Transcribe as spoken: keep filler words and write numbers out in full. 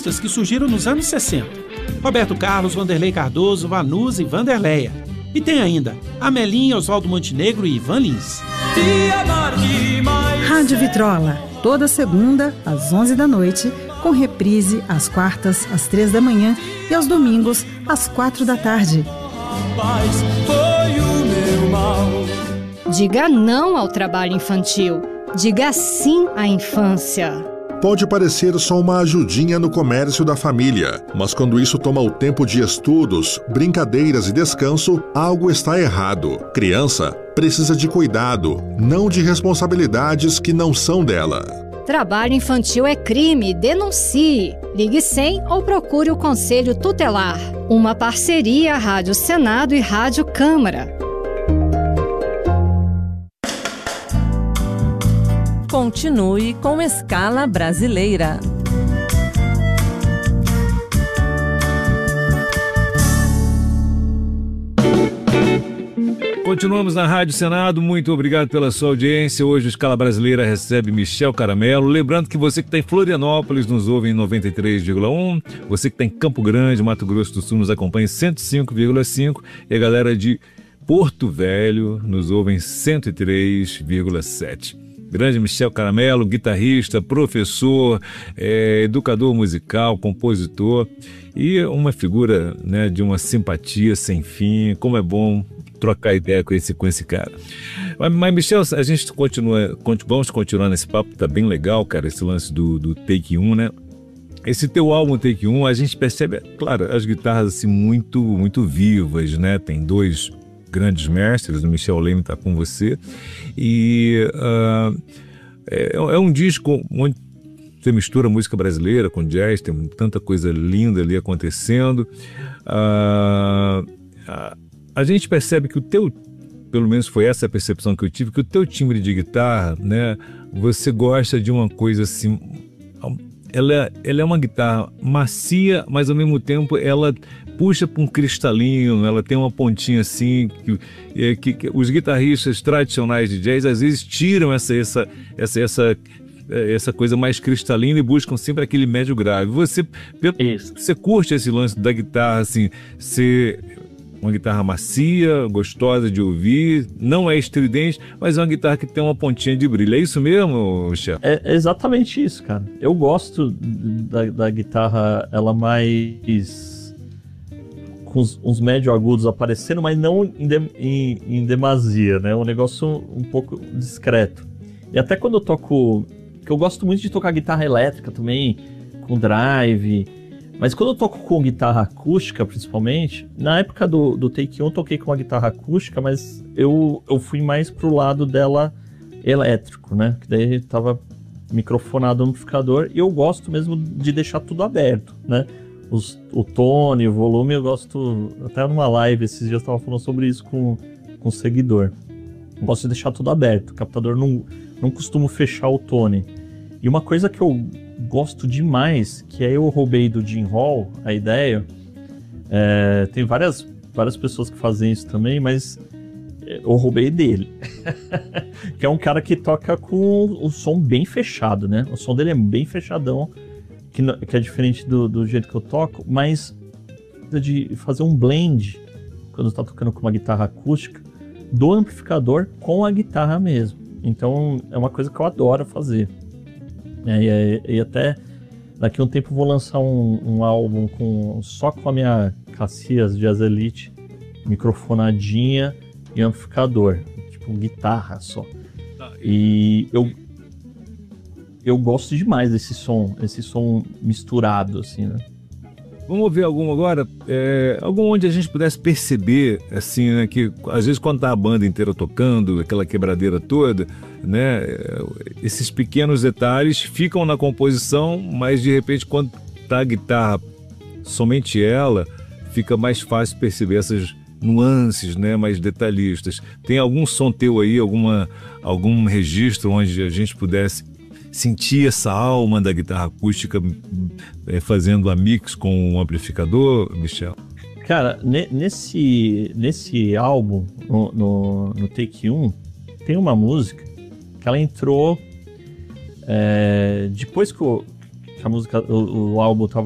guitarristas que surgiram nos anos sessenta. Roberto Carlos, Vanderlei Cardoso, Vanusa e Vanderleia. E tem ainda Amelinha, Oswaldo Montenegro e Ivan Lins. Rádio Vitrola, toda segunda às onze da noite, com reprise às quartas às três da manhã e aos domingos às quatro da tarde. Diga não ao trabalho infantil. Diga sim à infância. Pode parecer só uma ajudinha no comércio da família, mas quando isso toma o tempo de estudos, brincadeiras e descanso, algo está errado. Criança precisa de cuidado, não de responsabilidades que não são dela. Trabalho infantil é crime, denuncie. Ligue cem ou procure o Conselho Tutelar. Uma parceria Rádio Senado e Rádio Câmara. Continue com Escala Brasileira. Continuamos na Rádio Senado, muito obrigado pela sua audiência. Hoje o Escala Brasileira recebe Michel Caramelo. Lembrando que você que está em Florianópolis nos ouve em noventa e três vírgula um, você que está em Campo Grande, Mato Grosso do Sul, nos acompanha em cento e cinco vírgula cinco e a galera de Porto Velho nos ouve em cento e três vírgula sete. Grande Michel Caramelo, guitarrista, professor, é, educador musical, compositor e uma figura, né, de uma simpatia sem fim. Como é bom trocar ideia com esse, com esse cara. Mas, mas Michel, a gente continua, vamos continuar nesse papo, tá bem legal, cara, esse lance do, do Take um, né? Esse teu álbum Take um, a gente percebe, claro, as guitarras assim muito, muito vivas, né? Tem dois grandes mestres, o Michel Leme está com você, e uh, é, é um disco onde você mistura música brasileira com jazz, tem tanta coisa linda ali acontecendo. Uh, a, a gente percebe que o teu, pelo menos foi essa a percepção que eu tive, que o teu timbre de guitarra, né, você gosta de uma coisa assim, ela, ela é uma guitarra macia, mas ao mesmo tempo ela puxa para um cristalino, ela tem uma pontinha assim, que, que, que os guitarristas tradicionais de jazz às vezes tiram essa, essa, essa, essa, essa coisa mais cristalina e buscam sempre aquele médio grave. Você, você curte esse lance da guitarra, assim, ser uma guitarra macia, gostosa de ouvir, não é estridente, mas é uma guitarra que tem uma pontinha de brilho. É isso mesmo, Michel? É exatamente isso, cara. Eu gosto da, da guitarra, ela mais com uns, uns médio agudos aparecendo, mas não em, de, em, em demasia, né? Um negócio um pouco discreto. E até quando eu toco, que eu gosto muito de tocar guitarra elétrica também, com drive, mas quando eu toco com guitarra acústica, principalmente, na época do, do Take um eu toquei com uma guitarra acústica, mas eu, eu fui mais pro lado dela elétrico, né? Que daí tava microfonado no amplificador, e eu gosto mesmo de deixar tudo aberto, né? Os, o tone, o volume, eu gosto, até numa live esses dias eu estava falando sobre isso com, com um seguidor. Eu gosto de deixar tudo aberto, o captador não, não costumo fechar o tone. E uma coisa que eu gosto demais, que aí eu roubei do Jim Hall a ideia, é, tem várias, várias pessoas que fazem isso também, mas eu roubei dele. Que é um cara que toca com o som bem fechado, né? O som dele é bem fechadão, que, não, que é diferente do, do jeito que eu toco, mas de fazer um blend, quando está tocando com uma guitarra acústica, do amplificador com a guitarra mesmo. Então é uma coisa que eu adoro fazer. É, e, e até daqui a um tempo eu vou lançar um, um álbum com, só com a minha Cassias Jazz Elite microfonadinha e amplificador, tipo guitarra só. E eu eu gosto demais desse som, esse som misturado assim, né? Vamos ouvir algum agora, é, algum onde a gente pudesse perceber, assim, né, que às vezes quando tá a banda inteira tocando, aquela quebradeira toda, né, esses pequenos detalhes ficam na composição, mas de repente quando tá a guitarra, somente ela, fica mais fácil perceber essas nuances, né, mais detalhistas. Tem algum som teu aí, alguma, algum registro onde a gente pudesse sentir essa alma da guitarra acústica é, fazendo a mix com o amplificador, Michel? Cara, ne, nesse, nesse álbum, no, no, no Take um, tem uma música que ela entrou é, depois que, o, que a música, o, o álbum estava